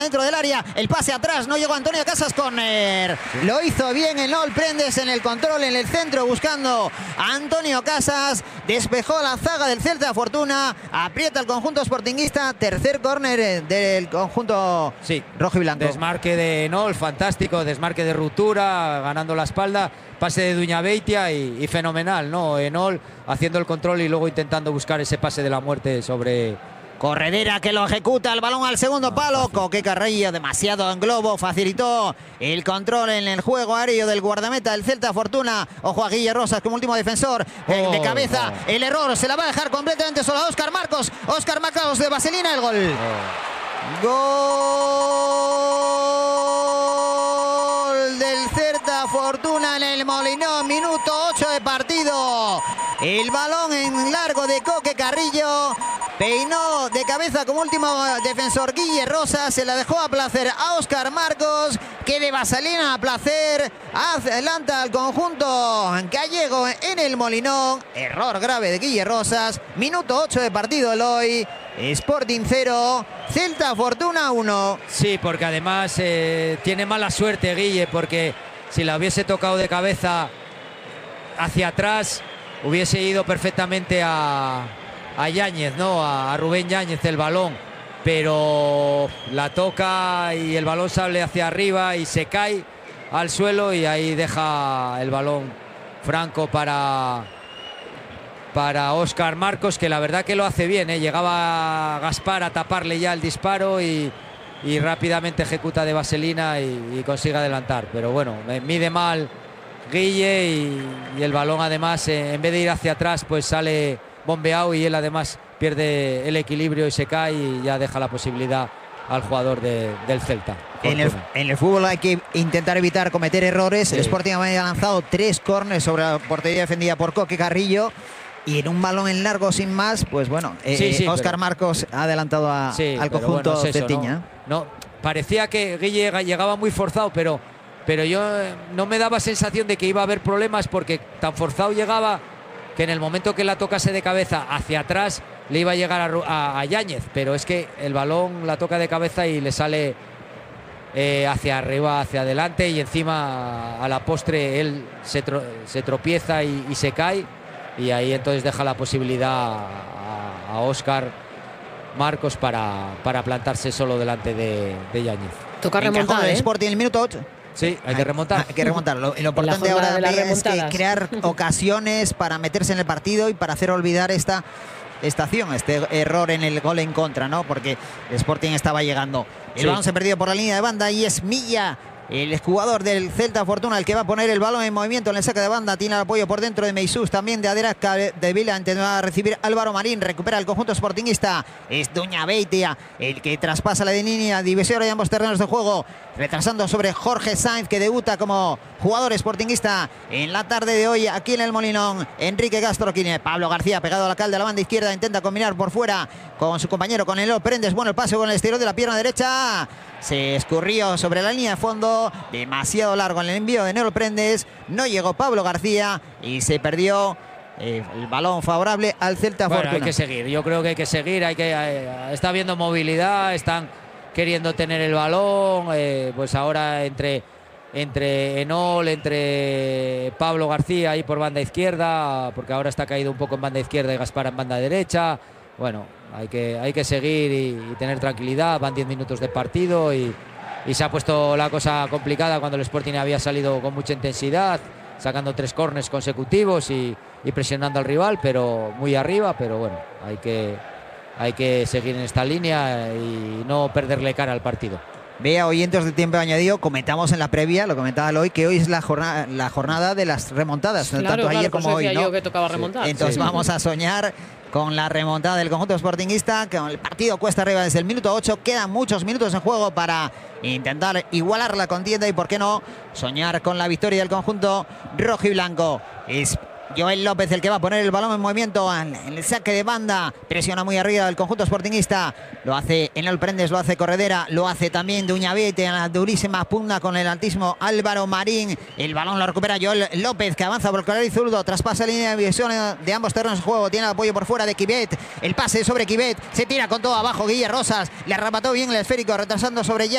dentro del área, el pase atrás, no llegó Antonio Casas, córner. Sí. Lo hizo bien el Nol Prendes en el control en el centro, buscando a Antonio Casas. Despejó la zaga del Celta Fortuna, aprieta el conjunto sportinguista. Tercer córner del conjunto rojo y blanco. Desmarque de Nol, fantástico, desmarque de ruptura, ganando la espalda. Pase de Duñabeitia y fenomenal, ¿no? Enol haciendo el control y luego intentando buscar ese pase de la muerte sobre... Corredera que lo ejecuta, el balón al segundo palo. Coque Carrillo demasiado en globo, facilitó el control en el juego aéreo del guardameta del Celta Fortuna. Ojo a Guille Rosas como último defensor, de cabeza. El error se la va a dejar completamente solo a Óscar Marcos. Óscar Marcos de Vaselina, el gol. Gol del Celta Fortuna en el Molinón, minuto 8 de partido. El balón en largo de Coque Carrillo. Peinó de cabeza como último defensor Guille Rosas. Se la dejó a placer a Óscar Marcos, que de Vaselina a placer adelanta al conjunto gallego en el Molinón. Error grave de Guille Rosas. Minuto 8 de partido el hoy. Sporting 0, Celta Fortuna 1. Sí, porque además tiene mala suerte Guille, porque si la hubiese tocado de cabeza hacia atrás, hubiese ido perfectamente a Yáñez, ¿no? A Rubén Yáñez el balón, pero la toca y el balón sale hacia arriba y se cae al suelo y ahí deja el balón franco para Óscar Marcos, que la verdad que lo hace bien, ¿eh? Llegaba Gaspar a taparle ya el disparo y rápidamente ejecuta de Vaselina y consigue adelantar, pero bueno, mide mal Guille y el balón además en vez de ir hacia atrás pues sale bombeado y él además pierde el equilibrio y se cae y ya deja la posibilidad al jugador del Celta. En el fútbol hay que intentar evitar cometer errores. Sí. El Sporting ha lanzado 3 córneres sobre la portería defendida por Coque Carrillo. Y en un balón en largo sin más, pues bueno, Óscar Marcos ha adelantado al conjunto celtiña. No, parecía que Guille llegaba muy forzado, pero yo no me daba sensación de que iba a haber problemas, porque tan forzado llegaba que en el momento que la tocase de cabeza hacia atrás le iba a llegar a Yáñez, pero es que el balón la toca de cabeza y le sale hacia arriba, hacia adelante, y encima a la postre él se tropieza y se cae, y ahí entonces deja la posibilidad a Óscar Marcos para plantarse solo delante de Yáñez. Toca remontar, ¿eh? Sporting en el minuto 8. Sí, hay que remontar. Hay que remontar. Lo importante ahora es que crear ocasiones para meterse en el partido y para hacer olvidar esta acción, este error en el gol en contra, ¿no? Porque el Sporting estaba llegando. El balón se perdió por la línea de banda y es Milla, el jugador del Celta Fortuna, el que va a poner el balón en movimiento en el saque de banda. Tiene el apoyo por dentro de Meisús, también de Aderaca de Vila. Intenta a recibir Álvaro Marín. Recupera el conjunto sportinguista. Es Duñabeitia el que traspasa la línea divisoria de ambos terrenos de juego, retrasando sobre Jorge Sainz, que debuta como jugador sportinguista en la tarde de hoy aquí en el Molinón. Enrique Gastroquine. Pablo García pegado a la cal de la banda izquierda. Intenta combinar por fuera con su compañero, con el Nol Prendes. Bueno, el pase con el exterior de la pierna derecha. Se escurrió sobre la línea de fondo. Demasiado largo en el envío de Nol Prendes. No llegó Pablo García y se perdió el balón favorable al Celta Fortuna. Hay que seguir. Yo creo que hay que seguir. Está habiendo movilidad. Están queriendo tener el balón. Pues ahora entre Enol, entre Pablo García ahí por banda izquierda, porque ahora está caído un poco en banda izquierda y Gaspar en banda derecha. Bueno, hay que seguir y tener tranquilidad. Van 10 minutos de partido y se ha puesto la cosa complicada cuando el Sporting había salido con mucha intensidad, sacando 3 córners consecutivos y presionando al rival, pero muy arriba. Pero bueno, hay que seguir en esta línea y no perderle cara al partido. Vea, oyentes de tiempo añadido, comentamos en la previa, lo comentaba hoy, que hoy es la jornada de las remontadas, tanto ayer como hoy, ¿no? Yo que tocaba remontar. Entonces vamos a soñar con la remontada del conjunto sportinguista, que el partido cuesta arriba desde el minuto 8. Quedan muchos minutos en juego para intentar igualar la contienda y, por qué no, soñar con la victoria del conjunto rojo y blanco. Es Joel López el que va a poner el balón en movimiento en el saque de banda. Presiona muy arriba el conjunto sportinguista. Lo hace Enol Prendes, lo hace Corredera, lo hace también Duñabeitia en la durísima pugna con el altísimo Álvaro Marín. El balón lo recupera Joel López, que avanza por el carril zurdo, traspasa la línea de visión de ambos terrenos de juego. Tiene el apoyo por fuera de Quivet. El pase sobre Quivet. Se tira con todo abajo Guille Rosas. Le arrebató bien el esférico, retrasando sobre